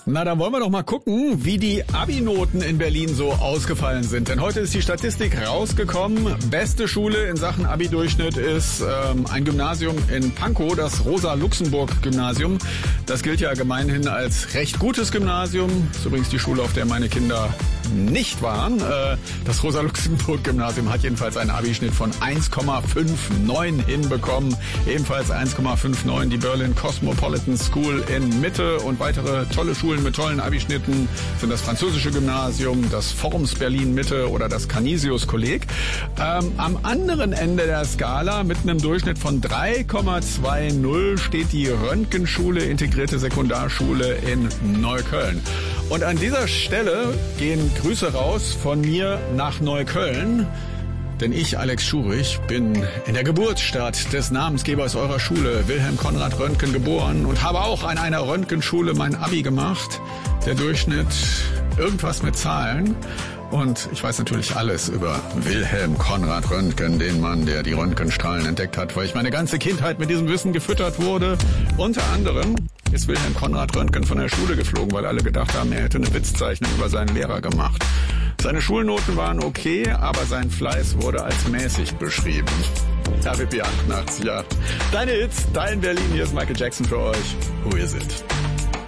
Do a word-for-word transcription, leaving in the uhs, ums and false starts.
Na, dann wollen wir doch mal gucken, wie die Abi-Noten in Berlin so ausgefallen sind. Denn heute ist die Statistik rausgekommen. Beste Schule in Sachen Abi-Durchschnitt ist ähm, ein Gymnasium in Pankow, das Rosa-Luxemburg-Gymnasium. Das gilt ja gemeinhin als recht gutes Gymnasium. Das ist übrigens die Schule, auf der meine Kinder nicht waren. Äh, das Rosa-Luxemburg-Gymnasium hat jedenfalls einen Abi-Schnitt von eins Komma neunundfünfzig hinbekommen. Ebenfalls eins Komma neunundfünfzig die Berlin Cosmopolitan School in Mitte und weitere tolle Schulen mit tollen Abischnitten sind das französische Gymnasium, das Forms Berlin Mitte oder das Canisius Kolleg. Ähm, am anderen Ende der Skala mit einem Durchschnitt von drei Komma zwanzig steht die Röntgenschule, integrierte Sekundarschule in Neukölln. Und an dieser Stelle gehen Grüße raus von mir nach Neukölln. Denn ich, Alex Schurich, bin in der Geburtsstadt des Namensgebers eurer Schule, Wilhelm Konrad Röntgen, geboren und habe auch an einer Röntgenschule mein Abi gemacht. Der Durchschnitt irgendwas mit Zahlen. Und ich weiß natürlich alles über Wilhelm Konrad Röntgen, den Mann, der die Röntgenstrahlen entdeckt hat, weil ich meine ganze Kindheit mit diesem Wissen gefüttert wurde. Unter anderem ist Wilhelm Konrad Röntgen von der Schule geflogen, weil alle gedacht haben, er hätte eine Witzzeichnung über seinen Lehrer gemacht. Seine Schulnoten waren okay, aber sein Fleiß wurde als mäßig beschrieben. R B B acht nachts, ja. Deine Hits, dein Berlin, hier ist Michael Jackson für euch. Who is it?